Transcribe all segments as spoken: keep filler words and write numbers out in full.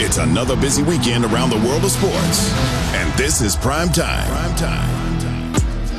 It's another busy weekend around the world of sports. And this is Prime Time. Prime Time.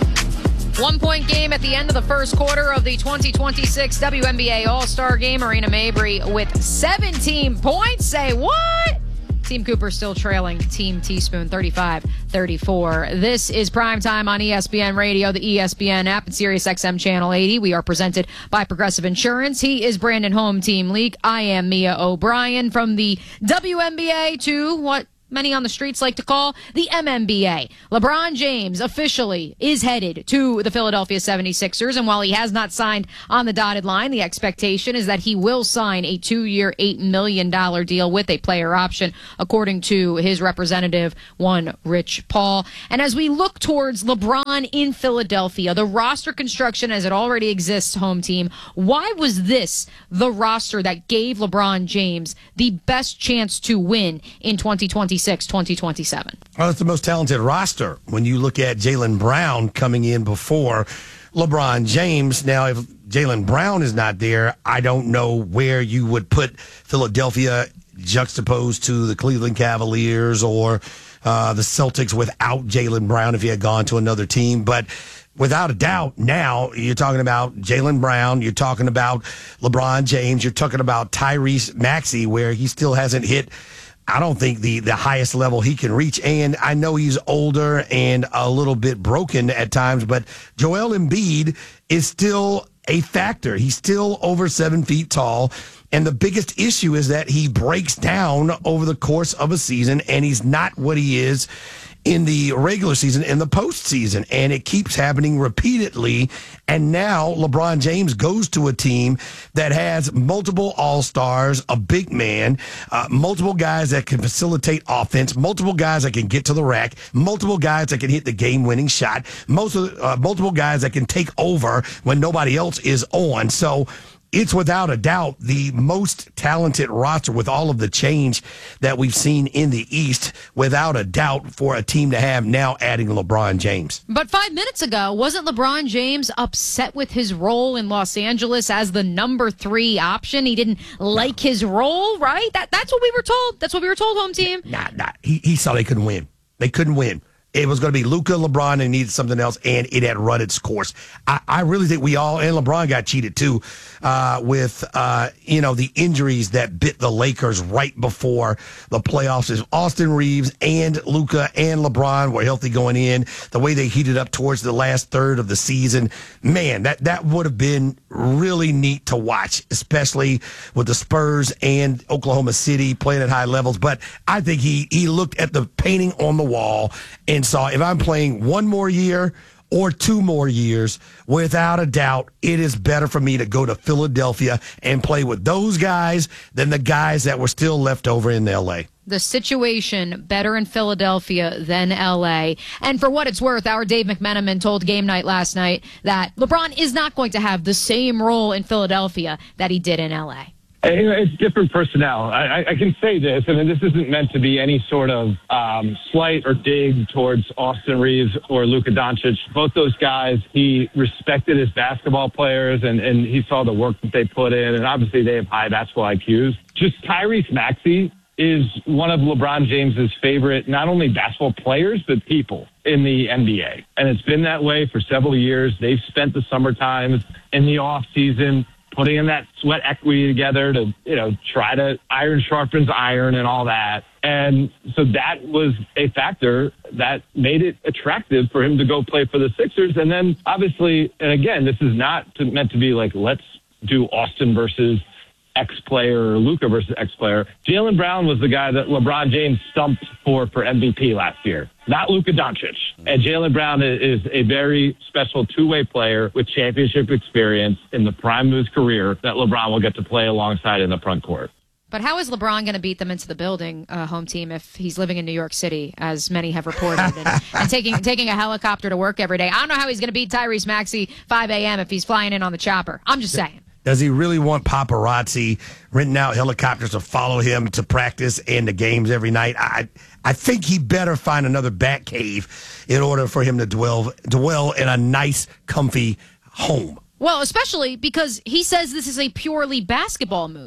One-point game at the end of the first quarter of the twenty twenty-six W N B A All-Star Game. Marina Mabry with seventeen points. Say what? Team Cooper still trailing Team Teaspoon thirty-five thirty-four. This is Prime Time on E S P N Radio, the E S P N app, and Sirius X M Channel eighty. We are presented by Progressive Insurance. He is Brandon Home Team Leak. I am Mia O'Brien. From the W N B A to what many on the streets like to call the M N B A. LeBron James officially is headed to the Philadelphia seventy-sixers, and while he has not signed on the dotted line, the expectation is that he will sign a two-year, eight million dollars deal with a player option, according to his representative, one Rich Paul. And as we look towards LeBron in Philadelphia, the roster construction as it already exists, home team, why was this the roster that gave LeBron James the best chance to win in twenty twenty-six twenty twenty-seven? Well, it's the most talented roster when you look at Jaylen Brown coming in before LeBron James. Now, if Jaylen Brown is not there, I don't know where you would put Philadelphia juxtaposed to the Cleveland Cavaliers or uh, the Celtics without Jaylen Brown if he had gone to another team. But without a doubt, now you're talking about Jaylen Brown, you're talking about LeBron James, you're talking about Tyrese Maxey, where he still hasn't hit, I don't think, the, the highest level he can reach. And I know he's older and a little bit broken at times, but Joel Embiid is still a factor. He's still over seven feet tall. And the biggest issue is that he breaks down over the course of a season, and he's not what he is in the regular season, in the postseason, and it keeps happening repeatedly. And now LeBron James goes to a team that has multiple all-stars, a big man, uh, multiple guys that can facilitate offense, multiple guys that can get to the rack, multiple guys that can hit the game-winning shot, most of, uh, multiple guys that can take over when nobody else is on. So it's without a doubt the most talented roster with all of the change that we've seen in the East, without a doubt, for a team to have now adding LeBron James. But five minutes ago, wasn't LeBron James upset with his role in Los Angeles as the number three option? He didn't like his role, right? That That's what we were told. That's what we were told, home team. Nah, nah. He, he saw they couldn't win. They couldn't win. It was going to be Luka, LeBron, and needed something else, and it had run its course. I, I really think we all, and LeBron got cheated too, uh, with, uh, you know, the injuries that bit the Lakers right before the playoffs. If Austin Reeves and Luka and LeBron were healthy going in, the way they heated up towards the last third of the season, man, that, that would have been really neat to watch, especially with the Spurs and Oklahoma City playing at high levels. But I think he, he looked at the painting on the wall and saw, if I'm playing one more year or two more years, without a doubt, it is better for me to go to Philadelphia and play with those guys than the guys that were still left over in L A. The situation better in Philadelphia than L A. And for what it's worth, our Dave McMenamin told Game Night last night that LeBron is not going to have the same role in Philadelphia that he did in L A. It's different personnel. I, I can say this, and this isn't meant to be any sort of um, slight or dig towards Austin Reeves or Luka Doncic. Both those guys, he respected as basketball players, and, and he saw the work that they put in, and obviously they have high basketball I Qs. Just Tyrese Maxey is one of LeBron James's favorite, not only basketball players, but people in the N B A. And it's been that way for several years. They've spent the summer times in the off season putting in that sweat equity together to, you know, try to iron sharpens iron and all that. And so that was a factor that made it attractive for him to go play for the Sixers. And then obviously, and again, this is not to, meant to be like, let's do Austin versus X player or Luka versus X player. Jaylen Brown was the guy that LeBron James stumped for for M V P last year, not Luka Doncic. And Jaylen Brown is a very special two-way player with championship experience in the prime of his career that LeBron will get to play alongside in the front court. But how is LeBron going to beat them into the building, uh, home team, if he's living in New York City, as many have reported, and, and taking taking a helicopter to work every day? I don't know how he's going to beat Tyrese Maxey five a.m. if he's flying in on the chopper. I'm just saying. Does he really want paparazzi renting out helicopters to follow him to practice and the games every night? I I think he better find another bat cave in order for him to dwell dwell in a nice, comfy home. Well, especially because he says this is a purely basketball move.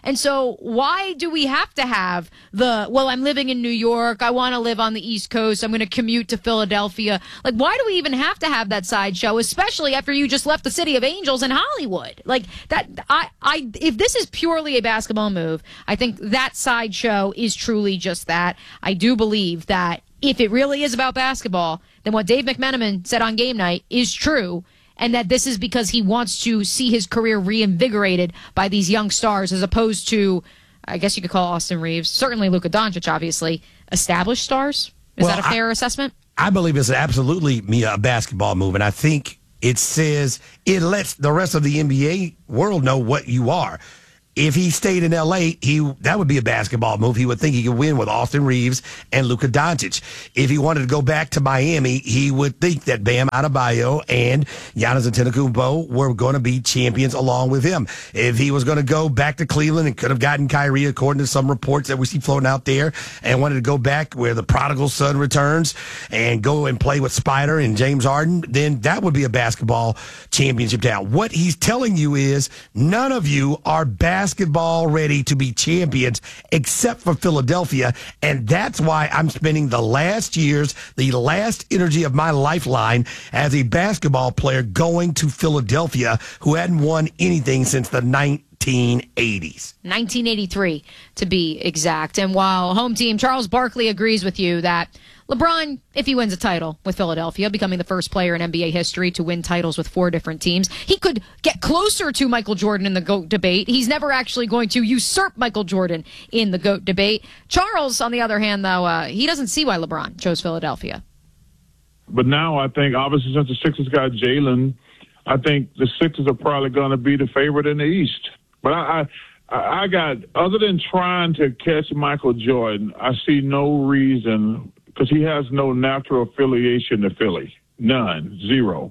And so why do we have to have the, well, I'm living in New York, I want to live on the East Coast, I'm going to commute to Philadelphia. Like, why do we even have to have that sideshow, especially after you just left the city of angels in Hollywood? Like, that, I, I, if this is purely a basketball move, I think that sideshow is truly just that. I do believe that if it really is about basketball, then what Dave McMenamin said on game night is true, and that this is because he wants to see his career reinvigorated by these young stars as opposed to, I guess you could call Austin Reeves, certainly Luka Doncic, obviously, established stars. Is Well, that a fair I- assessment? I believe it's absolutely me a basketball move, and I think it says it lets the rest of the N B A world know what you are. If he stayed in L A, he that would be a basketball move. He would think he could win with Austin Reeves and Luka Doncic. If he wanted to go back to Miami, he would think that Bam Adebayo and Giannis Antetokounmpo were going to be champions along with him. If he was going to go back to Cleveland and could have gotten Kyrie, according to some reports that we see floating out there, and wanted to go back where the prodigal son returns and go and play with Spider and James Harden, then that would be a basketball championship town. What he's telling you is none of you are basketball basketball ready to be champions except for Philadelphia, and that's why I'm spending the last years, the last energy of my lifeline as a basketball player going to Philadelphia, who hadn't won anything since the nineteen eighties. nineteen eighty-three, to be exact. And while home team Charles Barkley agrees with you that LeBron, if he wins a title with Philadelphia, becoming the first player in N B A history to win titles with four different teams, he could get closer to Michael Jordan in the GOAT debate. He's never actually going to usurp Michael Jordan in the GOAT debate. Charles, on the other hand, though, uh, he doesn't see why LeBron chose Philadelphia. But now I think, obviously, since the Sixers got Jalen, I think the Sixers are probably going to be the favorite in the East. But I, I, I got, other than trying to catch Michael Jordan, I see no reason, because he has no natural affiliation to Philly. None. Zero.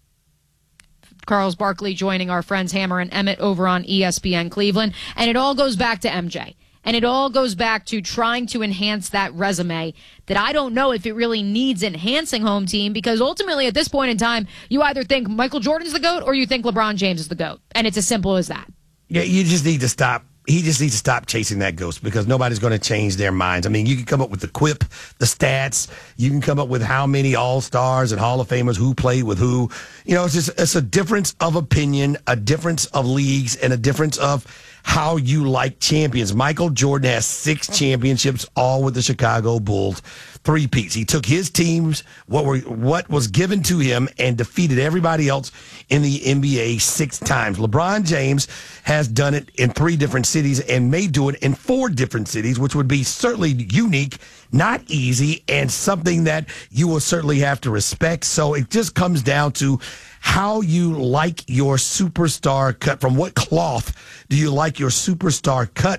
Charles Barkley joining our friends Hammer and Emmett over on E S P N Cleveland. And it all goes back to M J. And it all goes back to trying to enhance that resume that I don't know if it really needs enhancing, home team, because ultimately at this point in time, you either think Michael Jordan's the GOAT or you think LeBron James is the GOAT. And it's as simple as that. Yeah, you just need to stop. He just needs to stop chasing that ghost because nobody's going to change their minds. I mean, you can come up with the quip, the stats. You can come up with how many All-Stars and Hall of Famers who played with who. You know, it's just it's a difference of opinion, a difference of leagues, and a difference of how you like champions. Michael Jordan has six championships, all with the Chicago Bulls. Three-peats. He took his teams, what were what was given to him, and defeated everybody else in the N B A six times. LeBron James has done it in three different cities and may do it in four different cities, which would be certainly unique, not easy, and something that you will certainly have to respect. So it just comes down to how you like your superstar cut. From what cloth do you like your superstar cut?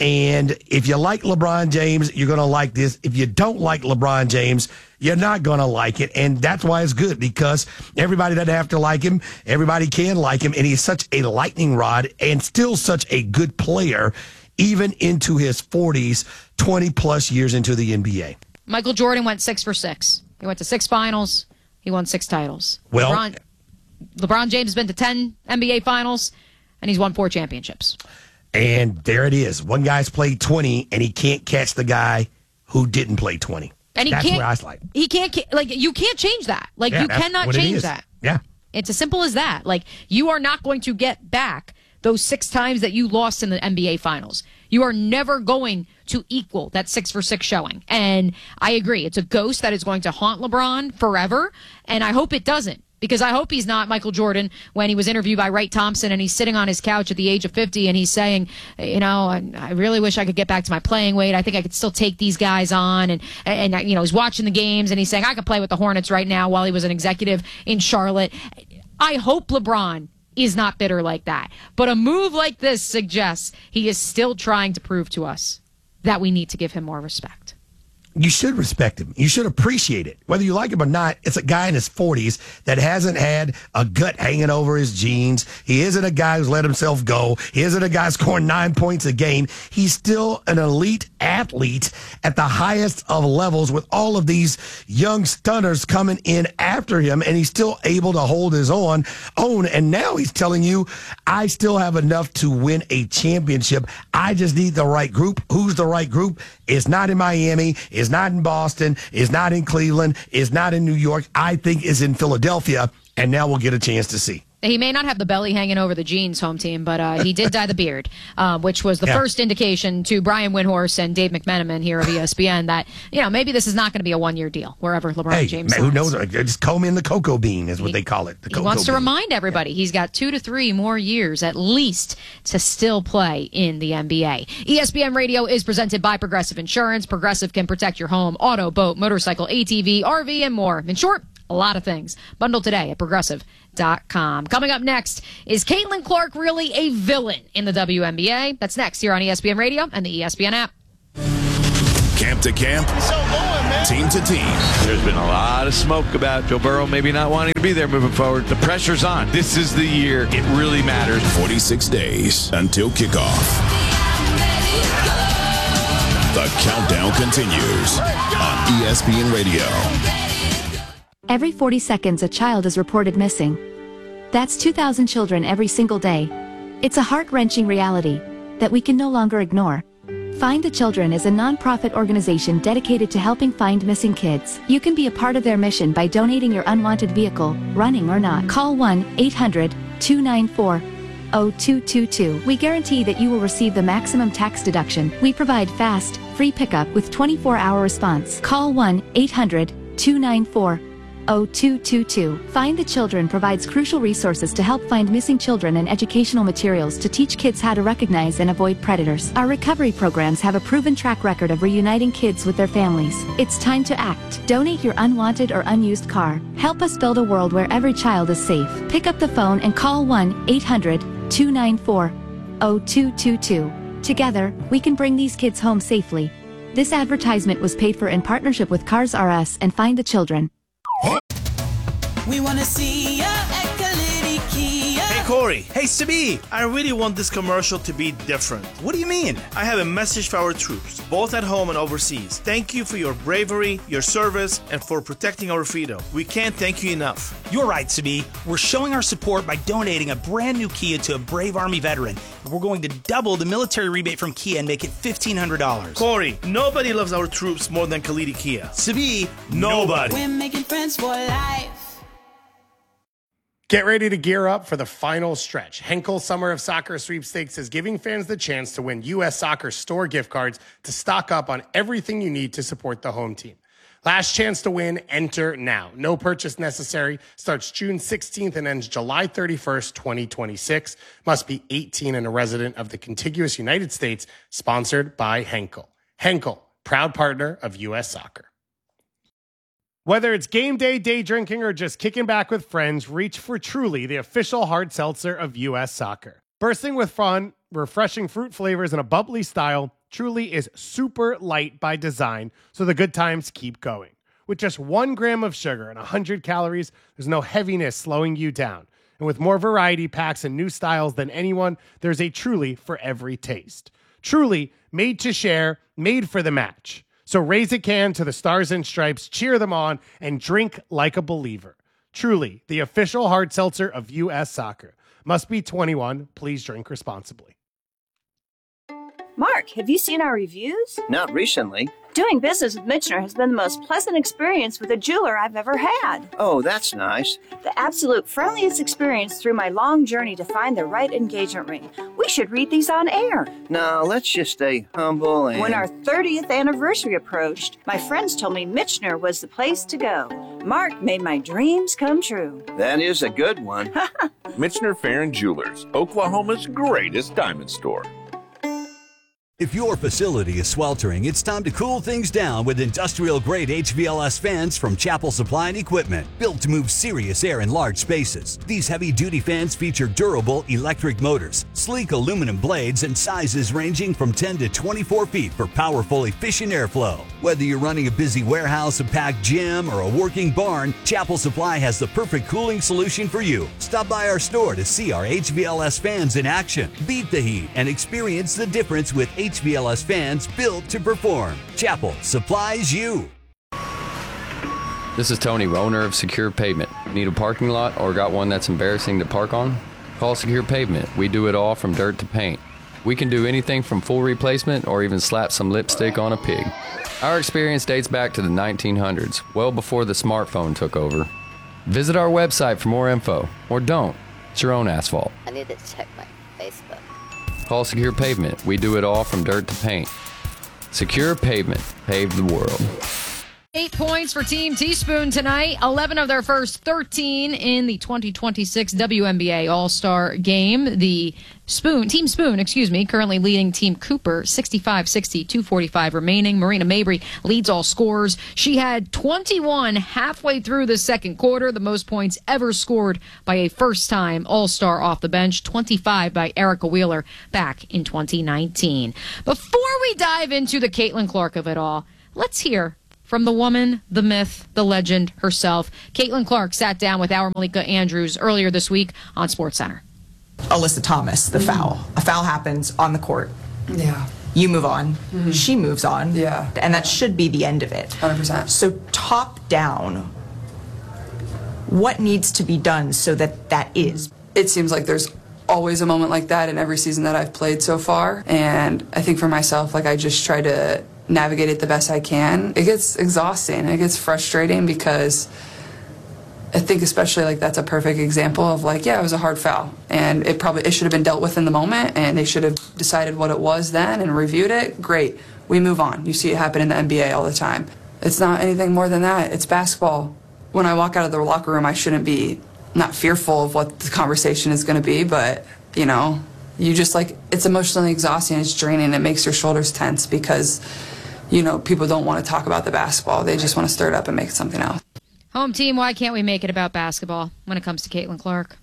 And if you like LeBron James, you're going to like this. If you don't like LeBron James, you're not going to like it. And that's why it's good, because everybody doesn't have to like him. Everybody can like him. And he's such a lightning rod and still such a good player, even into his forties, twenty plus years into the N B A. Michael Jordan went six for six. He went to six finals. He won six titles. Well, LeBron, LeBron James has been to ten N B A finals, and he's won four championships. And there it is. One guy's played twenty, and he can't catch the guy who didn't play twenty. And he that's can't, where I was like, he can't, like, you can't change that. Like, yeah, you that's cannot what it change is. that. Yeah. It's as simple as that. Like, you are not going to get back those six times that you lost in the N B A finals. You are never going to equal that six for six showing. And I agree. It's a ghost that is going to haunt LeBron forever. And I hope it doesn't. Because I hope he's not Michael Jordan when he was interviewed by Wright Thompson and he's sitting on his couch at the age of fifty and he's saying, you know, I, I really wish I could get back to my playing weight. I think I could still take these guys on. And, and, you know, he's watching the games and he's saying, I could play with the Hornets right now while he was an executive in Charlotte. I hope LeBron is not bitter like that. But a move like this suggests he is still trying to prove to us that we need to give him more respect. you should respect him. You should appreciate it. Whether you like him or not, it's a guy in his forties that hasn't had a gut hanging over his jeans. He isn't a guy who's let himself go. He isn't a guy scoring nine points a game. He's still an elite athlete at the highest of levels with all of these young stunners coming in after him, and he's still able to hold his own. own. And now he's telling you, I still have enough to win a championship. I just need the right group. Who's the right group? It's not in Miami. It's not in Boston. It's not in Cleveland. It's not in New York. I think it's in Philadelphia, and now we'll get a chance to see. He may not have the belly hanging over the jeans, home team, but uh, he did dye the beard, uh, which was the yeah. first indication to Brian Windhorst and Dave McMenamin here of E S P N that, you know, maybe this is not going to be a one-year deal wherever LeBron hey, James man, who signs. knows? Just comb in the cocoa bean is what he, they call it. The he cocoa wants to bean. remind everybody he's got two to three more years at least to still play in the N B A. E S P N Radio is presented by Progressive Insurance. Progressive can protect your home, auto, boat, motorcycle, A T V, R V, and more. In short, a lot of things. Bundle today at progressive dot com. Coming up next, is Caitlin Clark really a villain in the W N B A? That's next here on E S P N Radio and the E S P N app. Camp to camp, team to team. There's been a lot of smoke about Joe Burrow maybe not wanting to be there moving forward. The pressure's on. This is the year it really matters. forty-six days until kickoff. The countdown continues on E S P N Radio. Every forty seconds, a child is reported missing. That's two thousand children every single day. It's a heart-wrenching reality that we can no longer ignore. Find the Children is a non-profit organization dedicated to helping find missing kids. You can be a part of their mission by donating your unwanted vehicle, running or not. Call one eight hundred two nine four zero two two two. We guarantee that you will receive the maximum tax deduction. We provide fast, free pickup with twenty-four hour response. Call one eight hundred two nine four zero two two two. Find the Children provides crucial resources to help find missing children and educational materials to teach kids how to recognize and avoid predators. Our recovery programs have a proven track record of reuniting kids with their families. It's time to act. Donate your unwanted or unused car. Help us build a world where every child is safe. Pick up the phone and call one eight hundred two nine four zero two two two. Together, we can bring these kids home safely. This advertisement was paid for in partnership with Cars R Us and Find the Children. We want to see ya at Kalidi Kia. Hey, Corey. Hey, Sabi. I really want this commercial to be different. What do you mean? I have a message for our troops, both at home and overseas. Thank you for your bravery, your service, and for protecting our freedom. We can't thank you enough. You're right, Sabi. We're showing our support by donating a brand new Kia to a brave Army veteran. We're going to double the military rebate from Kia and make it fifteen hundred dollars. Corey, nobody loves our troops more than Kalidi Kia. Sabi, nobody. We're making friends for life. Get ready to gear up for the final stretch. Henkel Summer of Soccer Sweepstakes is giving fans the chance to win U S Soccer store gift cards to stock up on everything you need to support the home team. Last chance to win, enter now. No purchase necessary. Starts June sixteenth and ends July thirty-first, twenty twenty-six. Must be eighteen and a resident of the contiguous United States. Sponsored by Henkel. Henkel, proud partner of U S Soccer. Whether it's game day, day drinking, or just kicking back with friends, reach for Truly, the official hard seltzer of U S Soccer. Bursting with fun, refreshing fruit flavors, and a bubbly style, Truly is super light by design, so the good times keep going. With just one gram of sugar and one hundred calories, there's no heaviness slowing you down. And with more variety packs and new styles than anyone, there's a Truly for every taste. Truly, made to share, made for the match. So raise a can to the Stars and Stripes, cheer them on, and drink like a believer. Truly, the official hard seltzer of U S Soccer. Must be twenty-one. Please drink responsibly. Mark, have you seen our reviews? Not recently. Doing business with Michener has been the most pleasant experience with a jeweler I've ever had. Oh, that's nice. The absolute friendliest experience through my long journey to find the right engagement ring. We should read these on air. No, let's just stay humble and... When our thirtieth anniversary approached, my friends told me Michener was the place to go. Mark made my dreams come true. That is a good one. Michener Fair and Jewelers, Oklahoma's greatest diamond store. If your facility is sweltering, it's time to cool things down with industrial-grade H V L S fans from Chapel Supply and Equipment, built to move serious air in large spaces. These heavy-duty fans feature durable electric motors, sleek aluminum blades, and sizes ranging from ten to twenty-four feet for powerful, efficient airflow. Whether you're running a busy warehouse, a packed gym, or a working barn, Chapel Supply has the perfect cooling solution for you. Stop by our store to see our H V L S fans in action. Beat the heat and experience the difference with H V L S fans built to perform. Chapel supplies you. This is Tony, owner of Secure Pavement. Need a parking lot or got one that's embarrassing to park on? Call Secure Pavement. We do it all from dirt to paint. We can do anything from full replacement or even slap some lipstick on a pig. Our experience dates back to the nineteen hundreds, well before the smartphone took over. Visit our website for more info, or don't. It's your own asphalt. I need to check my Facebook. Call Secure Pavement. We do it all from dirt to paint. Secure Pavement. Pave the world. Eight points for Team Teaspoon tonight. eleven of their first thirteen in the twenty twenty-six W N B A All-Star Game. The Spoon, Team Spoon, excuse me, currently leading Team Cooper sixty-five sixty, two forty-five remaining. Marina Mabry leads all scorers. She had twenty-one halfway through the second quarter, the most points ever scored by a first-time All-Star off the bench, twenty-five by Erica Wheeler back in twenty nineteen. Before we dive into the Caitlin Clark of it all, let's hear from the woman, the myth, the legend herself. Caitlin Clark sat down with our Malika Andrews earlier this week on SportsCenter. Alyssa Thomas, the foul. A foul happens on the court. Yeah. You move on. Mm-hmm. She moves on. Yeah. And that should be the end of it. one hundred percent. So top down, what needs to be done so that that is? It seems like there's always a moment like that in every season that I've played so far. And I think for myself, like I just try to navigate it the best I can. It gets exhausting. It gets frustrating because I think especially like that's a perfect example of like, yeah, it was a hard foul. And it probably, it should have been dealt with in the moment and they should have decided what it was then and reviewed it. Great. We move on. You see it happen in the N B A all the time. It's not anything more than that. It's basketball. When I walk out of the locker room, I shouldn't be not fearful of what the conversation is going to be, but you know, you just like, it's emotionally exhausting. It's draining. It makes your shoulders tense because you know, people don't want to talk about the basketball. They just want to stir it up and make it something else. Home team, why can't we make it about basketball when it comes to Caitlin Clark?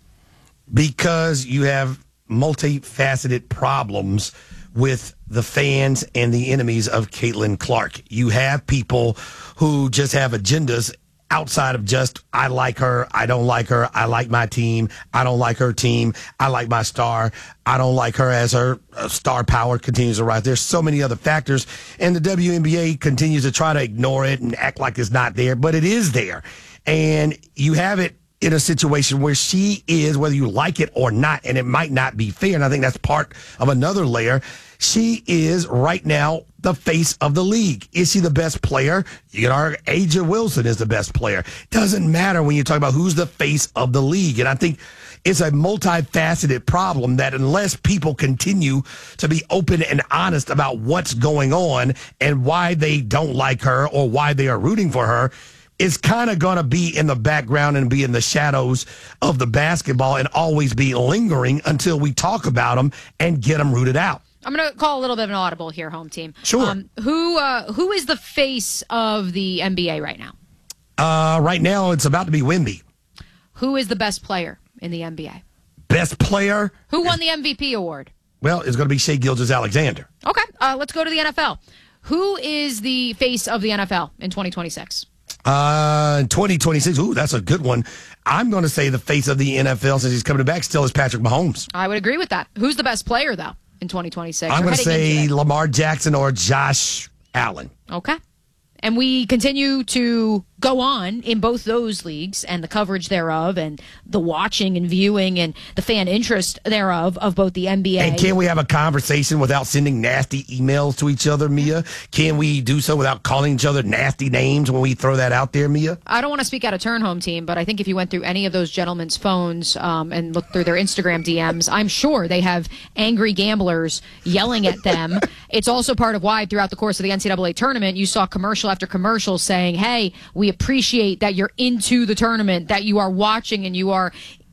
Because you have multifaceted problems with the fans and the enemies of Caitlin Clark. You have people who just have agendas outside of just, I like her, I don't like her, I like my team, I don't like her team, I like my star, I don't like her as her uh, star power continues to rise. There's so many other factors, and the W N B A continues to try to ignore it and act like it's not there, but it is there. And you have it in a situation where she is, whether you like it or not, and it might not be fair, and I think that's part of another layer, she is right now the face of the league. Is she the best player? You can argue A'ja Wilson is the best player. Doesn't matter when you talk about who's the face of the league. And I think it's a multifaceted problem that unless people continue to be open and honest about what's going on and why they don't like her or why they are rooting for her, it's kind of going to be in the background and be in the shadows of the basketball and always be lingering until we talk about them and get them rooted out. I'm going to call a little bit of an audible here, home team. Sure. Um, who uh, who is the face of the N B A right now? Uh, right now, it's about to be Wemby. Who is the best player in the N B A? Best player? Who won the M V P award? Well, it's going to be Shai Gilgeous-Alexander. Okay, uh, let's go to the N F L. Who is the face of the N F L in twenty twenty-six? Uh, twenty twenty-six. Ooh, that's a good one. I'm going to say the face of the N F L since he's coming back still is Patrick Mahomes. I would agree with that. Who's the best player, though, in twenty twenty-six? I'm going to say Lamar Jackson or Josh Allen. Okay. And we continue to go on in both those leagues and the coverage thereof and the watching and viewing and the fan interest thereof of both the N B A. And can we have a conversation without sending nasty emails to each other, Mia? Can we do so without calling each other nasty names when we throw that out there, Mia? I don't want to speak out of turn, home team, but I think if you went through any of those gentlemen's phones um, and looked through their Instagram D Ms, I'm sure they have angry gamblers yelling at them. It's also part of why throughout the course of the N C double A tournament, you saw commercial after commercial saying, hey, we appreciate that you're into the tournament, that you are watching and you are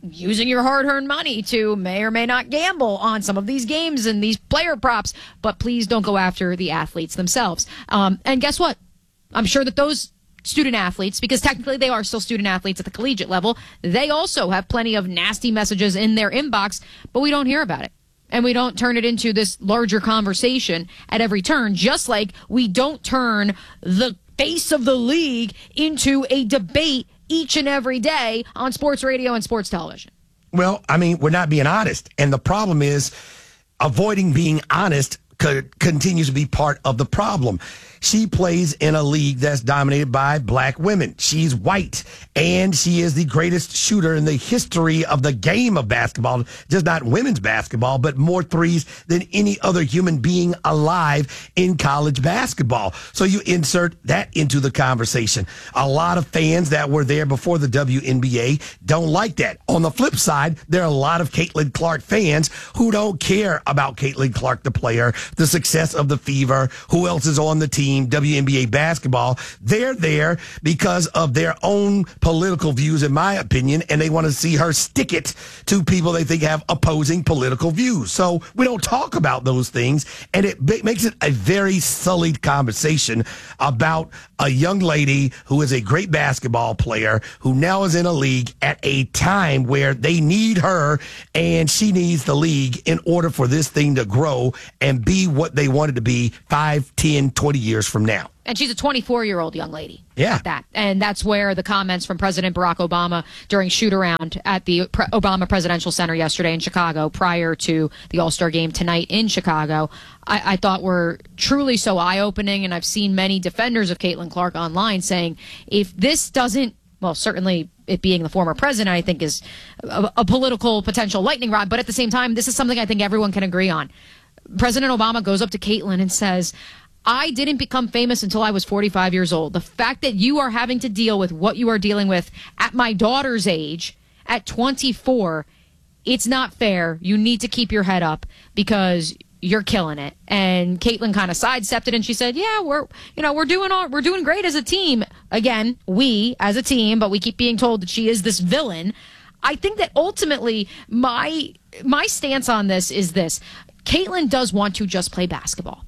using your hard-earned money to may or may not gamble on some of these games and these player props, but please don't go after the athletes themselves. Um, and guess what? I'm sure that those student athletes, because technically they are still student athletes at the collegiate level, they also have plenty of nasty messages in their inbox, but we don't hear about it. And we don't turn it into this larger conversation at every turn, just like we don't turn the face of the league into a debate each and every day on sports radio and sports television. Well, I mean, we're not being honest. And the problem is avoiding being honest co- continues to be part of the problem. She plays in a league that's dominated by black women. She's white, and she is the greatest shooter in the history of the game of basketball, just not women's basketball, but more threes than any other human being alive in college basketball. So you insert that into the conversation. A lot of fans that were there before the W N B A don't like that. On the flip side, there are a lot of Caitlin Clark fans who don't care about Caitlin Clark, the player, the success of the Fever, who else is on the team, W N B A basketball. They're there because of their own political views, in my opinion, and they want to see her stick it to people they think have opposing political views. So we don't talk about those things, and it b- makes it a very sullied conversation about a young lady who is a great basketball player who now is in a league at a time where they need her, and she needs the league in order for this thing to grow and be what they want it to be five, ten, twenty years from now. And she's a twenty-four-year-old young lady. Yeah. At that. And that's where the comments from President Barack Obama during shoot-around at the Pre- Obama Presidential Center yesterday in Chicago prior to the All-Star game tonight in Chicago, I, I thought were truly so eye-opening. And I've seen many defenders of Caitlin Clark online saying, if this doesn't, well, certainly it being the former president, I think is a, a political potential lightning rod. But at the same time, this is something I think everyone can agree on. President Obama goes up to Caitlin and says, I didn't become famous until I was forty-five years old. The fact that you are having to deal with what you are dealing with at my daughter's age, at twenty-four, it's not fair. You need to keep your head up because you're killing it. And Caitlin kind of sidestepped it and she said, yeah, we're, you know, we're doing all, we're doing great as a team. Again, we as a team, but we keep being told that she is this villain. I think that ultimately my, my stance on this is this. Caitlin does want to just play basketball.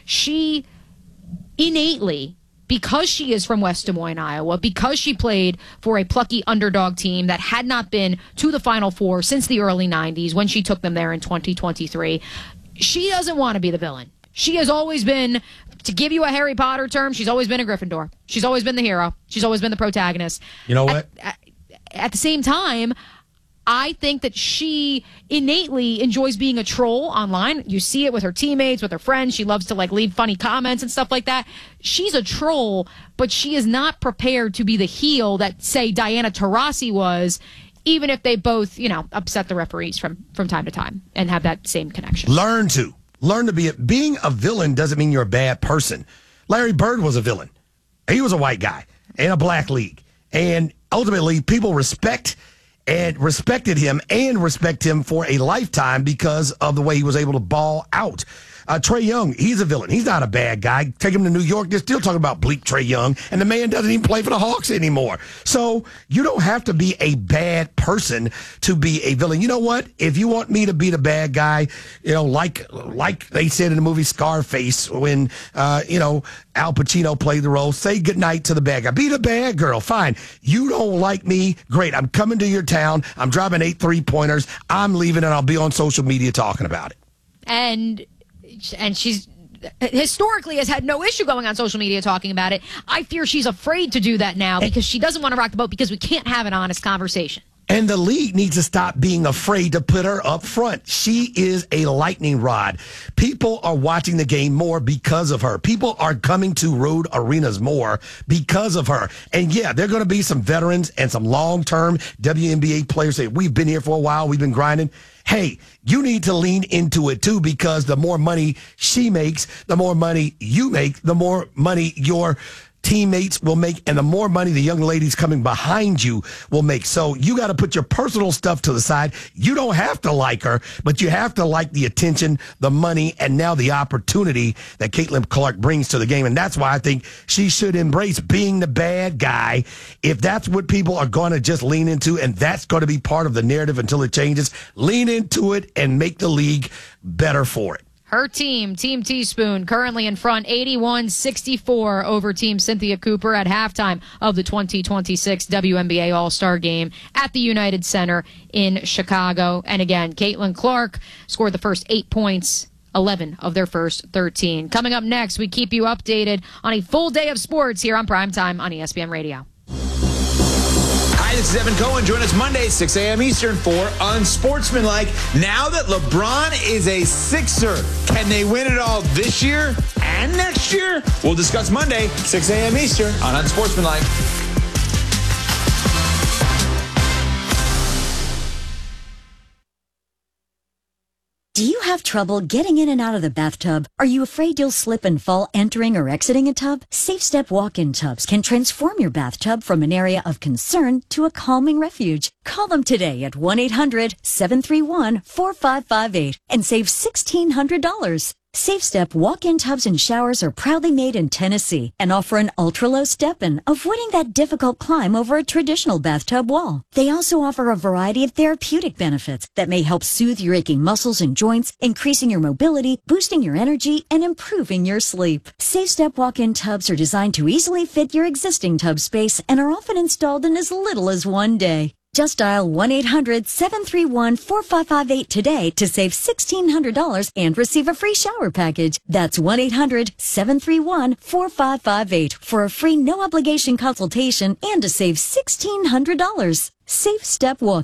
She innately, because she is from West Des Moines, Iowa, because she played for a plucky underdog team that had not been to the Final Four since the early nineties when she took them there in twenty twenty-three, she doesn't want to be the villain. She has always been, to give you a Harry Potter term, she's always been a Gryffindor. She's always been the hero. She's always been the protagonist. You know what? At, at, at the same time, I think that she innately enjoys being a troll online. You see it with her teammates, with her friends. She loves to like leave funny comments and stuff like that. She's a troll, but she is not prepared to be the heel that, say, Diana Taurasi was, even if they both, you know, upset the referees from, from time to time and have that same connection. Learn to. Learn to be a, being a villain doesn't mean you're a bad person. Larry Bird was a villain. He was a white guy in a black league. And ultimately, people respect and respected him and respect him for a lifetime because of the way he was able to ball out. Uh, Trae Young, he's a villain. He's not a bad guy. Take him to New York, they're still talking about bleep Trae Young, and the man doesn't even play for the Hawks anymore. So you don't have to be a bad person to be a villain. You know what? If you want me to be the bad guy, you know, like like they said in the movie Scarface when, uh, you know, Al Pacino played the role, say goodnight to the bad guy. Be the bad girl. Fine. You don't like me? Great. I'm coming to your town. I'm driving eight three-pointers. I'm leaving, and I'll be on social media talking about it. And... And she's historically has had no issue going on social media talking about it. I fear she's afraid to do that now because she doesn't want to rock the boat because we can't have an honest conversation. And the league needs to stop being afraid to put her up front. She is a lightning rod. People are watching the game more because of her. People are coming to road arenas more because of her. And yeah, there are going to be some veterans and some long-term W N B A players say, we've been here for a while, we've been grinding. Hey, you need to lean into it too, because the more money she makes, the more money you make, the more money your teammates will make and the more money the young ladies coming behind you will make. So you got to put your personal stuff to the side. You don't have to like her, but you have to like the attention, the money, and now the opportunity that Caitlin Clark brings to the game. And that's why I think she should embrace being the bad guy. If that's what people are going to just lean into, and that's going to be part of the narrative until it changes, lean into it and make the league better for it. Her team, Team Teaspoon, currently in front eighty-one sixty-four over Team Cynthia Cooper at halftime of the twenty twenty-six W N B A All-Star Game at the United Center in Chicago. And again, Caitlin Clark scored the first eight points, eleven of their first thirteen. Coming up next, we keep you updated on a full day of sports here on Primetime on E S P N Radio. Hi, this is Evan Cohen. Join us Monday, six a.m. Eastern for Unsportsmanlike. Now that LeBron is a Sixer, can they win it all this year and next year? We'll discuss Monday, six a.m. Eastern on Unsportsmanlike. Do you have trouble getting in and out of the bathtub? Are you afraid you'll slip and fall entering or exiting a tub? Safe Step walk-in tubs can transform your bathtub from an area of concern to a calming refuge. Call them today at one eight hundred seven three one four five five eight and save sixteen hundred dollars. Safe Step walk-in tubs and showers are proudly made in Tennessee and offer an ultra-low step-in, avoiding that difficult climb over a traditional bathtub wall. They also offer a variety of therapeutic benefits that may help soothe your aching muscles and joints, increasing your mobility, boosting your energy, and improving your sleep. Safe Step walk-in tubs are designed to easily fit your existing tub space and are often installed in as little as one day. Just dial one eight hundred seven three one four five five eight today to save sixteen hundred dollars and receive a free shower package. That's one eight hundred seven three one four five five eight for a free no-obligation consultation and to save sixteen hundred dollars. Safe Step Walk.